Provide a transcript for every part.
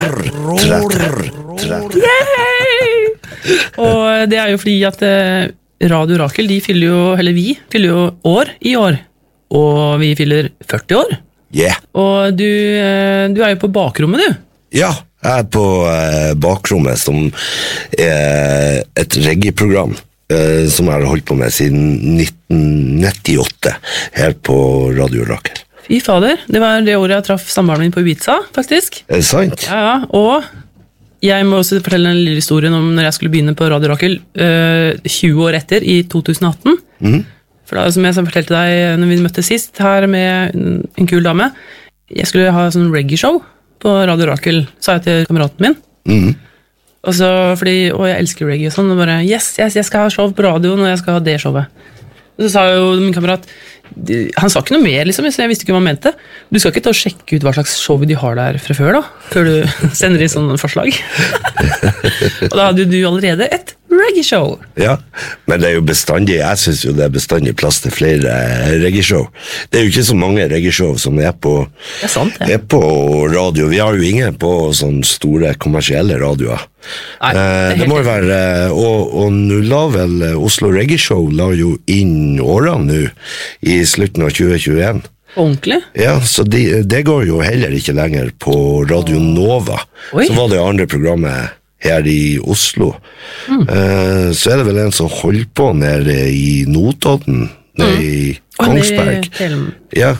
Og det jo fordi at Radio Rakel, vi fyller jo år i år, og vi fyller 40 år. Og du jo på bakrommet, du. Ja, jeg på bakrommet, som et reggae-program som jeg har holdt på med siden 1998 her på Radio Rakel. Fy fader, det var det året jeg traff samboeren min på Ibiza, faktisk. Det sant? Ja, og jeg må også fortelle en lille historie om når jeg skulle begynne på Radio Rakel 20 år etter, i 2018. For da, som jeg fortalte deg når vi møtte sist, her med en kul dame, jeg skulle ha sånn reggae-show på Radio Rakel, sa jeg til kameraten min. Og så, jeg elsker reggae og sånn, og bare, yes, jeg skal ha show på radioen, og jeg skal ha det showet. Og så sa jo min kamerat, han sa ikke noe mer, liksom, så jeg visste ikke hva han mente. Du skal ikke ta og sjekke ut hva slags show de har der fra før, da, før du sender inn sånne forslag. Og da hadde du allerede et reggae-show. Ja, men det jo bestandig, jeg synes jo det bestandig plass til flere reggae-show. Det jo ikke så mange reggae-show som på, det sant, ja. På radio. Vi har jo ingen på sånne store kommersielle radioer. Nei, det må jo være, og nå la vel Oslo Reggae Show la jo inn årene nå i slutten av 2021. Ordentlig? Ja, så det går jo heller ikke lenger på Radio Nova. Så var det andre programmet her i Oslo. Så det vel en som holder på nede i Notodden, nede i Kongsberg. Ja.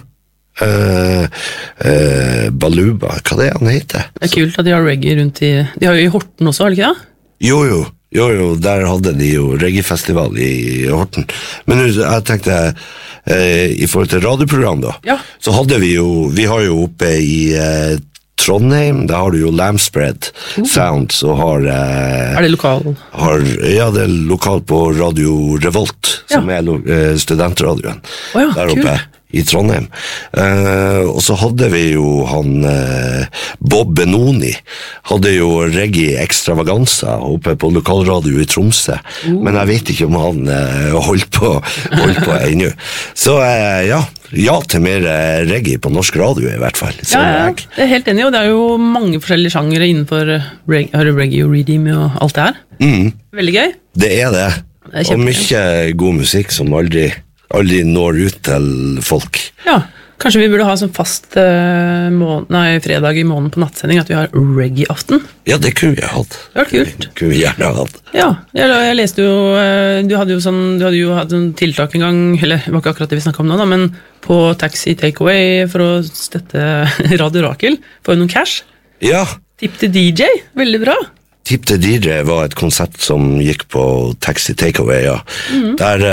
Baluba, hva det han heter? Det kult at de har reggae rundt de har jo i Horten også, har de ikke det? Jo, der hadde de jo reggae-festival i Horten. Men jeg tenkte, i forhold til radioprogram da, så hadde vi har jo oppe i Trondheim, der har du jo Lamspread Sound, så har... det lokal? Ja, det lokal på Radio Revolt, som studentradioen der oppe. I Trondheim. Og så hadde vi jo han Bob Benoni hadde jo reggae extravaganza oppe på lokalradio i Tromsø, men jeg vet ikke om han holdt på ennå. Så ja til mer reggae på norsk radio i hvert fall. Så jeg helt enig, og det jo mange forskjellige sjangere innenfor reggae og redeem og alt det her. Veldig gøy. Det det. Og mye god musikk som aldri når ut til folk. Ja, kanskje vi burde ha sånn fast fredag i måneden på nattsending, at vi har reggae-aften. Ja, det kunne vi ha hatt. Det var kult. Det kunne vi gjerne ha hatt. Ja, jeg leste jo, du hadde jo hatt en tiltak en gang, eller det var ikke akkurat det vi snakket om nå da, men på Taxi Takeaway for å støtte Radio Rakel, får jo noen cash. Ja. Tipp til DJ, veldig bra. Tipp til DJ var et konsept som gikk på Taxi Takeaway, ja. Der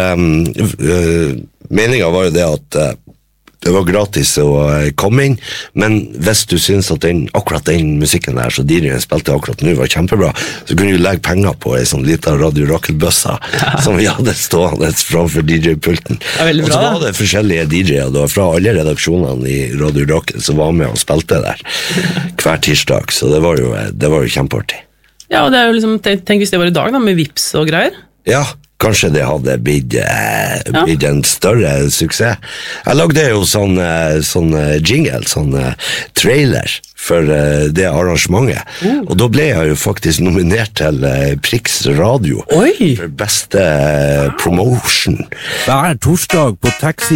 meningen var jo det at det var gratis å komme inn, men hvis du synes at akkurat den musikken der, så DJ-en spilte akkurat nå, var kjempebra, så kunne du legge penger på en sånn liten Radio Rakel-bøssa som vi hadde stående framfor DJ-pulten. Og så var det forskjellige DJ-er da, fra alle redaksjonene i Radio Rakel som var med og spilte der hver tirsdag, så det var jo kjempeartig. Ja, og det jo liksom, tenk hvis det var i dag da, med Vips og greier. Ja, kanskje det hadde blitt en større suksess. Jeg lagde jo sånn jingle, sånn trailer for det arrangementet. Og da ble jeg jo faktisk nominert til Prix Radio for beste promotion. Hver torsdag på Taxi